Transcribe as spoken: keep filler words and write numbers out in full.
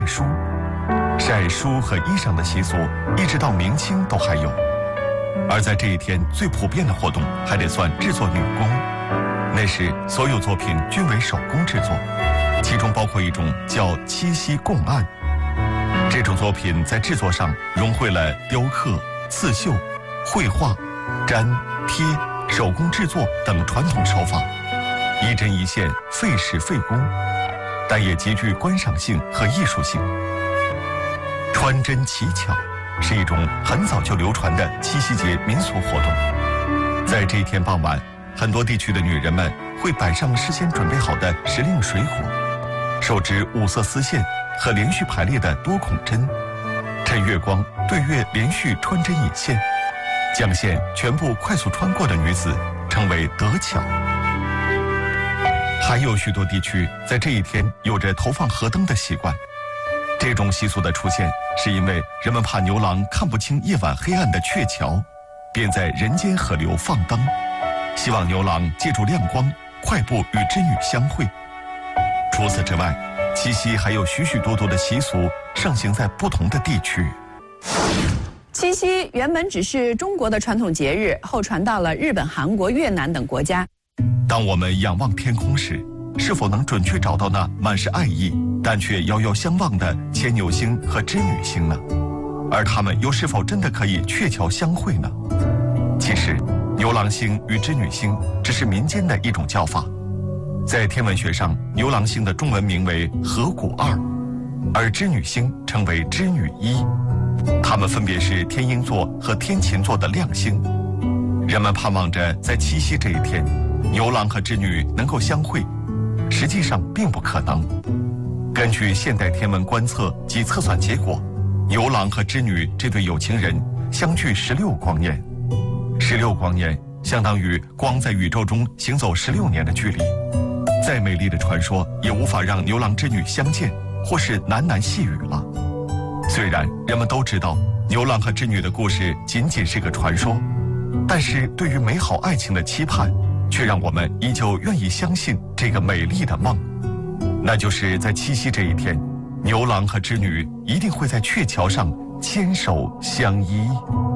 书，晒书和衣裳的习俗一直到明清都还有。而在这一天最普遍的活动还得算制作女工，那时所有作品均为手工制作，其中包括一种叫七夕供案。这种作品在制作上融汇了雕刻、刺绣、绘画、粘、贴、手工制作等传统手法，一针一线，费时费工，但也极具观赏性和艺术性。穿针乞巧是一种很早就流传的七夕节民俗活动。在这一天傍晚，很多地区的女人们会摆上事先准备好的时令水果，手执五色丝线和连续排列的多孔针，趁月光对月连续穿针引线，将线全部快速穿过的女子称为得巧。还有许多地区在这一天有着投放河灯的习惯。这种习俗的出现是因为人们怕牛郎看不清夜晚黑暗的鹊桥，便在人间河流放灯，希望牛郎借助亮光快步与织女相会。除此之外，七夕还有许许多多的习俗盛行在不同的地区。 七夕原本只是中国的传统节日，后传到了日本、韩国、越南等国家。 当我们仰望天空时，是否能准确找到那满是爱意但却遥遥相望的牵牛星和织女星呢？而它们又是否真的可以鹊桥相会呢？其实，牛郎星与织女星只是民间的一种叫法。在天文学上，牛郎星的中文名为河谷二，而织女星称为织女一。它们分别是天鹰座和天琴座的亮星。人们盼望着在七夕这一天，牛郎和织女能够相会，实际上并不可能。根据现代天文观测及测算结果，牛郎和织女这对有情人相距十六光年，十六光年相当于光在宇宙中行走十六年的距离。再美丽的传说也无法让牛郎织女相见，或是喃喃细语了。虽然人们都知道牛郎和织女的故事仅仅是个传说，但是对于美好爱情的期盼，却让我们依旧愿意相信这个美丽的梦，那就是在七夕这一天，牛郎和织女一定会在鹊桥上牵手相依。